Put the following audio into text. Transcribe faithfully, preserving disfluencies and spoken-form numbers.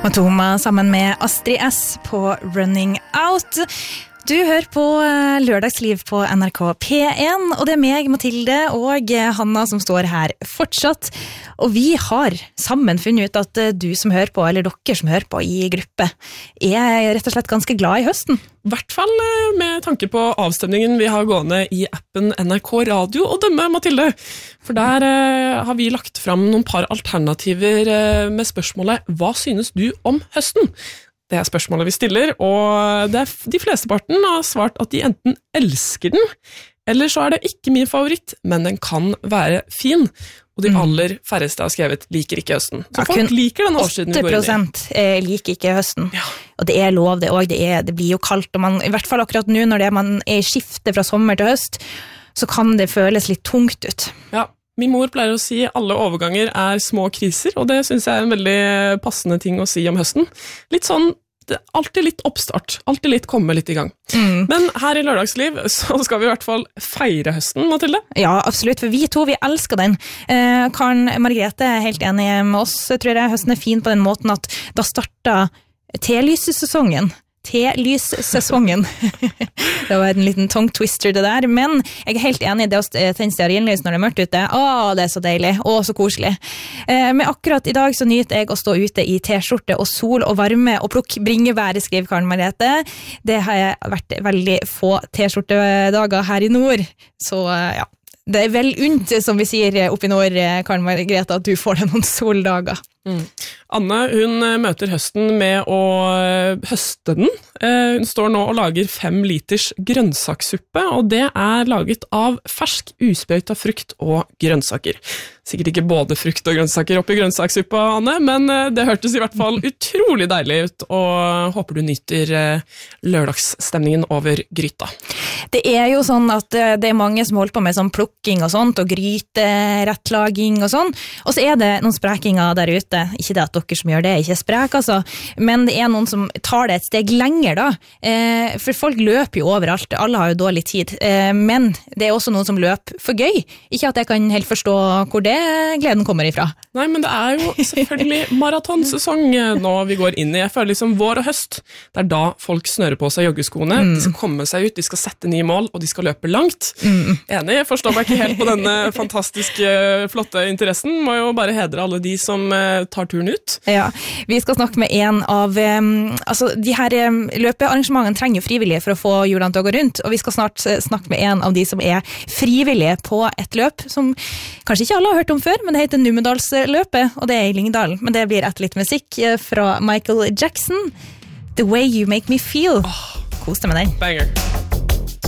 Matoma sammen med Astrid S på Running Out. Du hører på Lørdagsliv på N R K P én, og det er meg, Mathilde, og Hanna som står her fortsatt. Og vi har sammen funnet ut at du som hører på, eller dere som hører på i gruppe, er rett og slett ganske glad i høsten. I hvert fall med tanke på avstemningen vi har gående i appen N R K Radio og dømme, Mathilde. For der eh, har vi lagt fram noen par alternativer eh, med spørsmålet «Hva synes du om høsten?» Det er spørsmålet vi stiller, og det er de flesteparten har svart at de enten elsker den, eller så er det ikke min favoritt, men den kan være fin. Og de aller færreste har skrevet liker ikke høsten. Så ja, folk liker den årstiden vi går inn i. åtte prosent liker ikke høsten. Ja. Og det er lov det også. Det, er, det blir jo kaldt, og man, i hvert fall akkurat nå når det er, man er i skifte fra sommer til høst, så kan det føles litt tungt ut. Ja. Min mor pleier å si alle overganger er små kriser, og det synes jeg er en veldig passende ting å si om høsten. Litt sånn, det er alltid litt oppstart, alltid litt komme litt i gang. Mm. Men her i Lørdagsliv så skal vi i hvert fall feire høsten, Mathilde. Ja, absolutt, for vi to, vi elsker den. Eh, Karen Margrethe er helt enig med oss, tror jeg. Høsten er fin på den måten at da starter telysesesongen. T-lyssesongen. Det var en liten tongue twister det der, men jeg er helt enig i det å tenne stearinlys når det er mørkt ute. Åh, det er så deilig, og så koselig. Eh, men akkurat i dag så nyter jeg å stå ute i t-skjorte og sol og varme og plukke bringebær, skriver Karen Margrethe. Det har vært veldig få t-skjortedager her i nord, så ja. Det er vel unt, som vi sier oppe i nord, Karen Margrethe, at du får deg noen soldager. Mm. Anne, hun møter høsten med å høste den. Hun står nå og lager fem liters grønnsakssuppe, og det er laget av fersk, usprøyta frukt og grønnsaker. Sikkert ikke både frukt og grønnsaker oppi grønnsakssuppa, Anne, men det hørtes i hvert fall utrolig deilig ut, og håper du nyter lørdagsstemningen over gryta. Det er jo sånn at det er mange som holder på med sånn plukking og sånt, og gryterettlaging og sånn, og så er det noen sprekinger der ute. Ikke det at dere som gjør det ikke er sprek, altså, men det er noen som tar det et steg lenger da, eh, for folk løper jo overalt, alle har jo dårlig tid, eh, men det er også noen som løper for gøy. Ikke at jeg kan helt forstå hvor det gleden kommer ifra. Nei, men det er jo selvfølgelig maratonsesong nå vi går inn i. Jeg føler liksom vår og høst, det er da folk snører på seg joggeskoene, mm. de skal komme seg ut, de skal sette nye mål, og de skal løpe langt. Mm. Enig, jeg forstår meg ikke helt på denne fantastiske, flotte interessen, må jo bare hedre alle de som tar turen ut. Ja, vi skal snakke med en av, um, altså de her um, løpearrangementene trenger jo frivillige for å få hjulene til å gå rundt, og vi skal snart uh, snakke med en av de som er frivillige på et løp, som kanskje ikke alle har hørt om før, men det heter Numedalsløpet, og det er i Lyngdal, men det blir etter litt musikk fra Michael Jackson, The Way You Make Me Feel. Oh, kos deg med den. Banger.